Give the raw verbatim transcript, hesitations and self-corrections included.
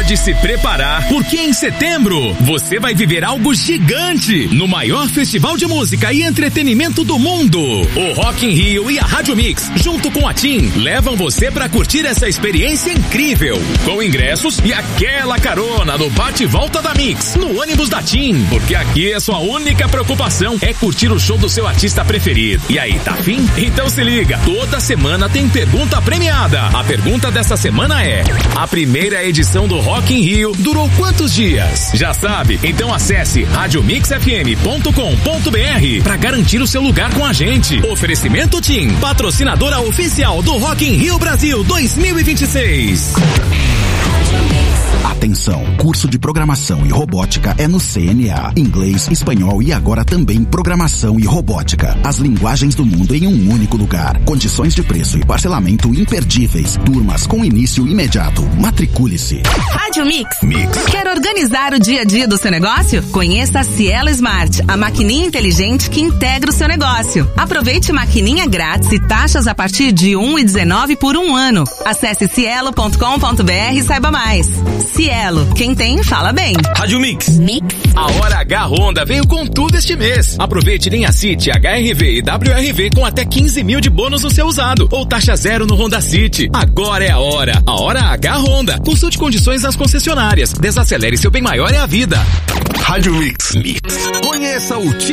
de se preparar, porque em setembro você vai viver algo gigante no maior festival de música e entretenimento do mundo. O Rock in Rio e a Rádio Mix, junto com a TIM, levam você para curtir essa experiência incrível, com ingressos e aquela carona no bate e volta da Mix, no ônibus da TIM, porque aqui a sua única preocupação é curtir o show do seu artista preferido. E aí, tá afim? Então se liga, toda semana tem pergunta premiada. A pergunta dessa semana é: a primeira edição do Rock in Rio durou quantos dias? Já sabe? Então acesse rádio mix f m ponto com ponto b r para garantir o seu lugar com a gente. Oferecimento TIM, patrocinadora oficial do Rock in Rio Brasil dois mil e vinte e seis. Atenção, curso de programação e robótica é no C N A. Inglês, espanhol e agora também programação e robótica. As linguagens do mundo em um único lugar. Condições de preço e parcelamento imperdíveis. Turmas com início imediato. Matricule-se. Rádio Mix. Mix. Quer organizar o dia a dia do seu negócio? Conheça a Cielo Smart, a maquininha inteligente que integra o seu negócio. Aproveite maquininha grátis e taxas a partir de um real e dezenove centavos por um ano. Acesse cielo ponto com ponto b r e saiba mais. Cielo, quem tem, fala bem. Rádio Mix. Mix. A Hora H Honda veio com tudo este mês. Aproveite linha City, H R V e W R V com até quinze mil de bônus no seu usado. Ou taxa zero no Honda City. Agora é a hora. A Hora H Honda. Consulte condições nas concessionárias. Desacelere, seu bem maior é a vida. Rádio Mix. Mix. Conheça o